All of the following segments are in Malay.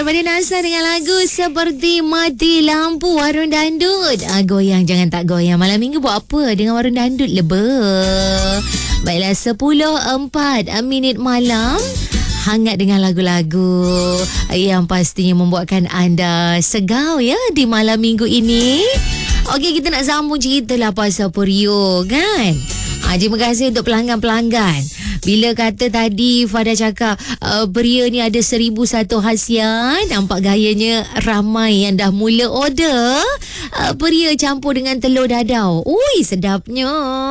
daripada Nasa dengan lagu Seperti Mati Lampu Warung Dandut. Goyang jangan tak goyang. Malam minggu buat apa dengan warung dandut leba? Baiklah, 10.04 malam. Hangat dengan lagu-lagu yang pastinya membuatkan anda segau ya di malam minggu ini. Okey, kita nak sambung cerita lah pasal Perio kan. Terima kasih untuk pelanggan-pelanggan. Bila kata tadi Fada cakap Perio ni ada 1001 khasiat. Nampak gayanya ramai yang dah mula order Perio campur dengan telur dadau. Ui, sedapnya.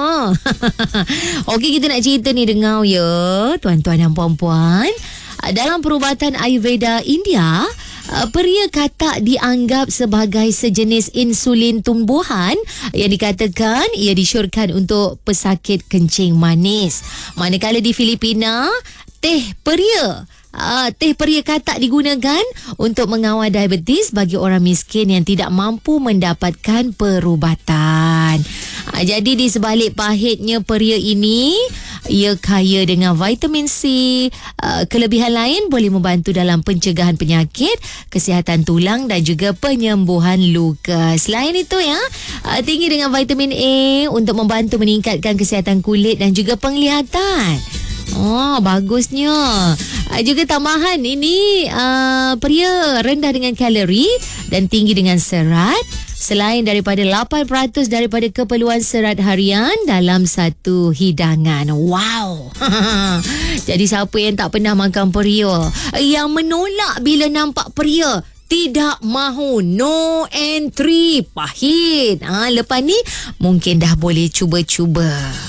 Okey, kita nak cerita ni dengar ya tuan-tuan dan puan-puan. Dalam perubatan Ayurveda India, Peria katak dianggap sebagai sejenis insulin tumbuhan yang dikatakan ia disyorkan untuk pesakit kencing manis. Manakala di Filipina, teh peria katak digunakan untuk mengawal diabetes bagi orang miskin yang tidak mampu mendapatkan perubatan. Jadi di sebalik pahitnya peria ini, ia kaya dengan vitamin C. Kelebihan lain boleh membantu dalam pencegahan penyakit, kesihatan tulang dan juga penyembuhan luka. Selain itu ya, tinggi dengan vitamin A untuk membantu meningkatkan kesihatan kulit dan juga penglihatan. Oh, bagusnya. Juga tambahan ini peria rendah dengan kalori dan tinggi dengan serat. Selain daripada 8% daripada keperluan serat harian dalam satu hidangan. Wow. Jadi siapa yang tak pernah makan peria, yang menolak bila nampak peria, tidak mahu, no entry, pahit. Lepas ni mungkin dah boleh cuba-cuba.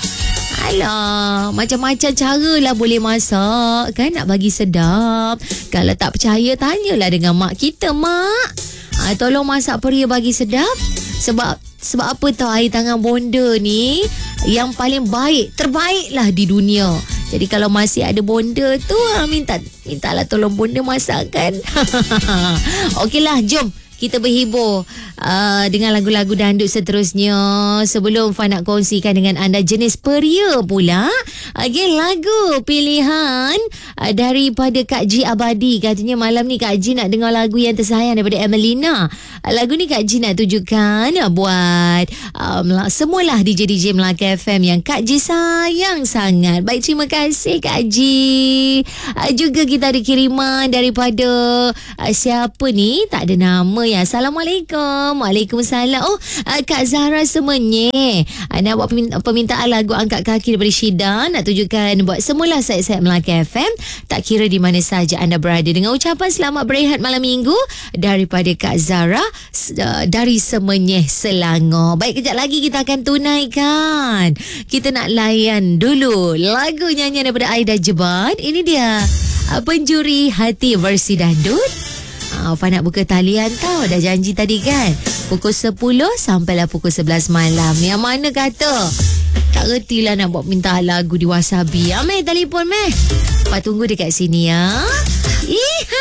Alah, macam-macam cara lah boleh masak kan, nak bagi sedap. Kalau tak percaya, tanyalah dengan mak kita. Mak, tolong masak peria bagi sedap. Sebab apa tahu, air tangan bonda ni yang paling baik, terbaik lah di dunia. Jadi kalau masih ada bonda tu, mintalah tolong bonda masakkan. Okeylah, jom kita berhibur dengan lagu-lagu dandut seterusnya. Sebelum Fan nak kongsikan dengan anda jenis peria pula. Lagu pilihan daripada Kak G Abadi. Katanya malam ni Kak G nak dengar lagu yang tersayang daripada Emelina. Lagu ni Kak G nak tujukan buat semualah DJ-DJ Melaka FM yang Kak G sayang sangat. Baik, terima kasih Kak G. Juga kita ada kiriman daripada siapa ni, tak ada nama ya. Assalamualaikum. Waalaikumsalam. Kak Zahra Semenyih nak buat permintaan lagu Angkat Kaki daripada Syidan. Nak tujukan buat semula saya Melaka FM, tak kira di mana saja anda berada, dengan ucapan selamat berehat malam minggu daripada Kak Zahra dari Semenyih, Selangor. Baik, kejap lagi kita akan tunaikan. Kita nak layan dulu lagu nyanyian daripada Aida Jebat. Ini dia Penjuri Hati versi dandut. Fa nak buka talian tau. Dah janji tadi kan, pukul 10 sampailah pukul 11 malam. Yang mana kata tak reti lah nak buat minta lagu di Wasabi. Meh, telefon meh. Pak tunggu dekat sini ya.